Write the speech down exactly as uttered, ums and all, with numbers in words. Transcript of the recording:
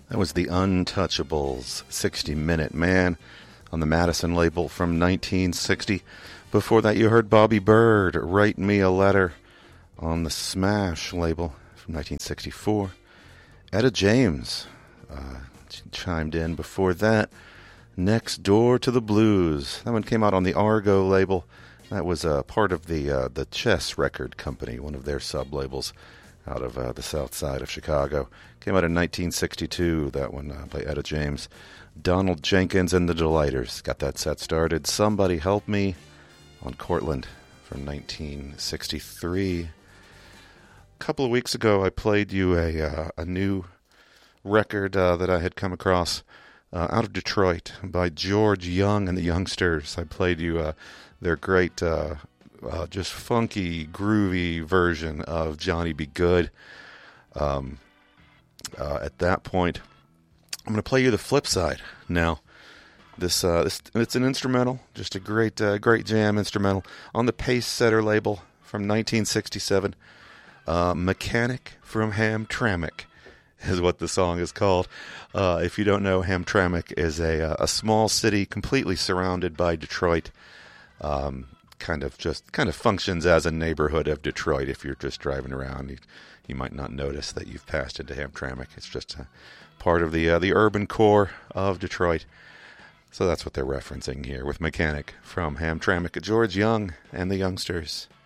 That was the Untouchables, sixty minute Man, on the Madison label from nineteen sixty. Before that, you heard Bobby Byrd, Write Me a Letter, on the Smash label from nineteen sixty-four. Etta James uh, chimed in before that. Next Door to the Blues. That one came out on the Argo label. That was uh, part of the uh, the Chess Record Company, one of their sub-labels out of uh, the south side of Chicago. Came out in nineteen sixty-two, that one uh, by Etta James. Donald Jenkins and the Delighters got that set started. Somebody Help Me on Cortland from nineteen sixty-three. A couple of weeks ago, I played you a, uh, a new record uh, that I had come across uh, out of Detroit by George Young and the Youngsters. I played you uh, their great... Uh, Uh, just funky, groovy version of Johnny Be Good. Um, uh, at that point, I'm going to play you the flip side now. This, uh, this it's an instrumental, just a great, uh, great jam instrumental on the Pace Setter label from nineteen sixty-seven. Uh, Mechanic from Hamtramck is what the song is called. Uh, if you don't know, Hamtramck is a a small city completely surrounded by Detroit. Um, kind of just kind of functions as a neighborhood of Detroit. If you're just driving around, you, you might not notice that you've passed into Hamtramck. It's just a part of the uh, the urban core of Detroit. So that's what they're referencing here with Mechanic from Hamtramck. George Young and the Youngsters.